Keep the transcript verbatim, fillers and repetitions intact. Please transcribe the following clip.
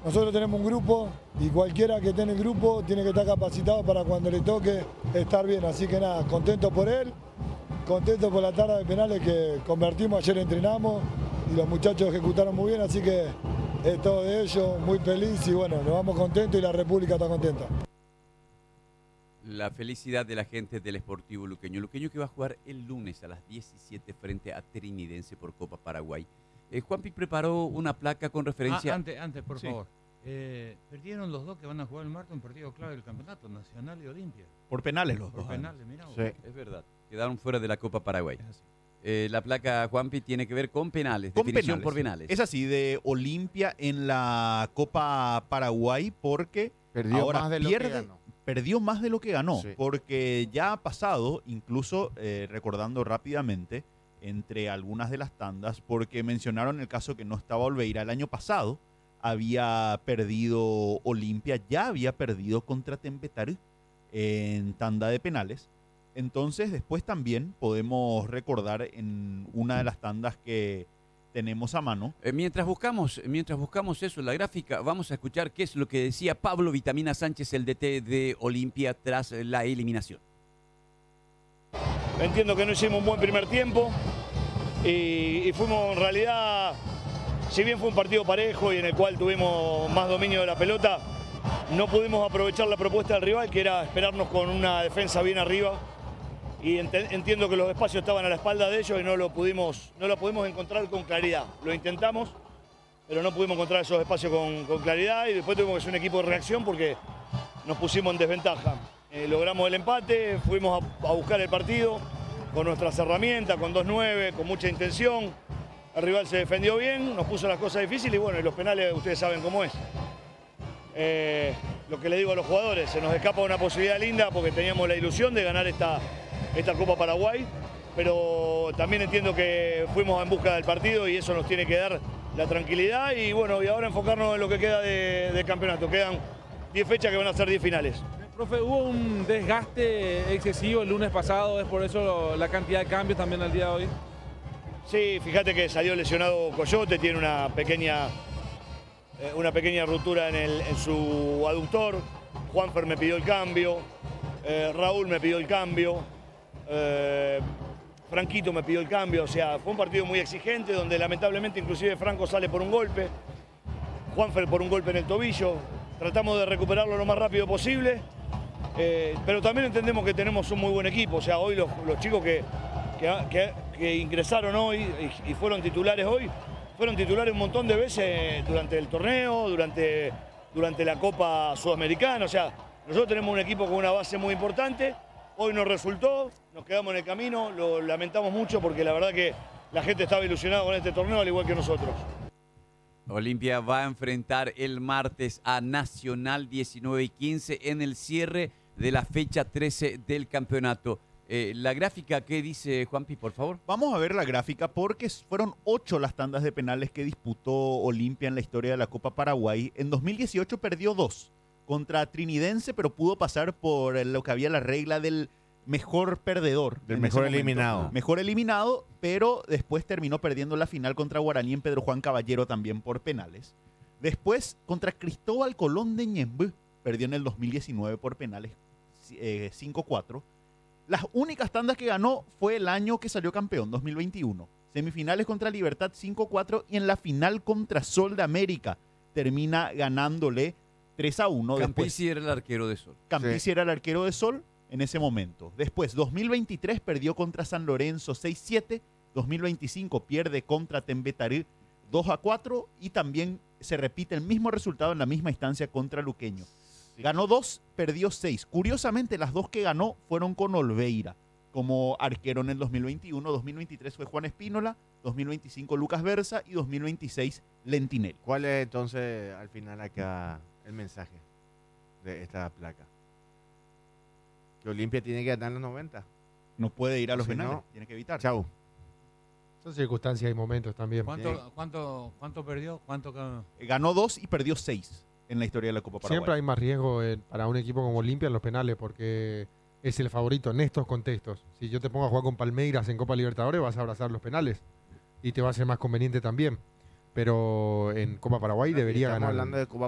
nosotros tenemos un grupo y cualquiera que esté en el grupo tiene que estar capacitado para cuando le toque estar bien. Así que nada, contento por él, contento por la tanda de penales que convertimos, ayer entrenamos y los muchachos ejecutaron muy bien, así que es todo de ellos, muy feliz y bueno, nos vamos contentos y la República está contenta. La felicidad de la gente del Sportivo Luqueño. Luqueño que va a jugar el lunes a las diecisiete frente a Trinidense por Copa Paraguay. Eh, Juanpi preparó una placa con referencia... Ah, antes, antes, por sí. favor. Eh, perdieron los dos que van a jugar el martes un partido clave del campeonato, Nacional y Olimpia. Por penales los Por dos. penales, mirá vos. Sí. Es verdad. Quedaron fuera de la Copa Paraguay. Eh, la placa, Juanpi, tiene que ver con penales, Con definición penales. por penales. Es así, de Olimpia en la Copa Paraguay porque Perdió ahora más de lo pierde, que ganó. perdió más de lo que ganó. Sí. Porque ya ha pasado, incluso eh, recordando rápidamente, entre algunas de las tandas, porque mencionaron el caso que no estaba Olveira. El año pasado había perdido Olimpia, ya había perdido contra Tempetar en tanda de penales. Entonces después también podemos recordar en una de las tandas que tenemos a mano. Eh, mientras buscamos, mientras buscamos eso en la gráfica, vamos a escuchar qué es lo que decía Pablo Vitamina Sánchez, el D T de Olimpia, tras la eliminación. Entiendo que no hicimos un buen primer tiempo y, y fuimos en realidad, si bien fue un partido parejo y en el cual tuvimos más dominio de la pelota, no pudimos aprovechar la propuesta del rival, que era esperarnos con una defensa bien arriba. Y ent entiendo que los espacios estaban a la espalda de ellos y no lo pudimos, no lo pudimos encontrar con claridad. Lo intentamos, pero no pudimos encontrar esos espacios con, con claridad y después tuvimos que ser un equipo de reacción porque nos pusimos en desventaja. Eh, logramos el empate, fuimos a, a buscar el partido con nuestras herramientas, con dos nueve, con mucha intención. El rival se defendió bien, nos puso las cosas difíciles y bueno, y los penales ustedes saben cómo es. Eh, lo que le digo a los jugadores, se nos escapa una posibilidad linda porque teníamos la ilusión de ganar esta, esta Copa Paraguay, pero también entiendo que fuimos en busca del partido y eso nos tiene que dar la tranquilidad y bueno, y ahora enfocarnos en lo que queda de, de campeonato. Quedan diez fechas que van a ser diez finales. Profe, hubo un desgaste excesivo el lunes pasado, es por eso lo, la cantidad de cambios también al día de hoy. Sí, fíjate que salió lesionado Coyote, tiene una pequeña... una pequeña ruptura en, el, en su aductor. Juanfer me pidió el cambio, eh, Raúl me pidió el cambio, eh, Franquito me pidió el cambio, o sea, fue un partido muy exigente donde lamentablemente inclusive Franco sale por un golpe, Juanfer por un golpe en el tobillo, tratamos de recuperarlo lo más rápido posible, eh, pero también entendemos que tenemos un muy buen equipo, o sea, hoy los, los chicos que, que, que, que ingresaron hoy y, y fueron titulares hoy, fueron titulares un montón de veces durante el torneo, durante, durante la Copa Sudamericana. O sea, nosotros tenemos un equipo con una base muy importante. Hoy nos resultó, nos quedamos en el camino, lo lamentamos mucho porque la verdad que la gente estaba ilusionada con este torneo al igual que nosotros. Olimpia va a enfrentar el martes a Nacional diecinueve y quince en el cierre de la fecha trece del campeonato. Eh, la gráfica, ¿qué dice Juanpi, por favor? Vamos a ver la gráfica porque fueron ocho las tandas de penales que disputó Olimpia en la historia de la Copa Paraguay. En dos mil dieciocho perdió dos contra Trinidense, pero pudo pasar por lo que había la regla del mejor perdedor. Del mejor eliminado. Mejor eliminado, pero después terminó perdiendo la final contra Guaraní en Pedro Juan Caballero también por penales. Después, contra Cristóbal Colón de Ñemby, perdió en el dos mil diecinueve por penales eh, cinco cuatro. Las únicas tandas que ganó fue el año que salió campeón, dos mil veintiuno. Semifinales contra Libertad cinco cuatro y en la final contra Sol de América termina ganándole tres a uno. Campisi era el arquero de Sol. Campisi sí. era el arquero de Sol en ese momento. Después, dos mil veintitrés perdió contra San Lorenzo seis siete. dos mil veinticinco pierde contra Tembetarí dos a cuatro y también se repite el mismo resultado en la misma instancia contra Luqueño. Ganó dos, perdió seis. Curiosamente, las dos que ganó fueron con Olveira como arquero en el dos mil veintiuno. dos mil veintitrés fue Juan Espínola, dos mil veinticinco Lucas Versa y dos mil veintiséis Lentinelli. ¿Cuál es entonces al final acá el mensaje de esta placa? Que Olimpia tiene que ganar los noventa. No puede ir a los si penales, no, tiene que evitar. Chau. Son circunstancias y momentos también. ¿Cuánto, cuánto, cuánto perdió? ¿Cuánto ganó? Ganó dos y perdió seis en la historia de la Copa Paraguay. Siempre hay más riesgo en, para un equipo como Olimpia en los penales porque es el favorito en estos contextos. Si yo te pongo a jugar con Palmeiras en Copa Libertadores vas a abrazar los penales y te va a ser más conveniente también. Pero en Copa Paraguay No, debería estamos ganar. hablando de Copa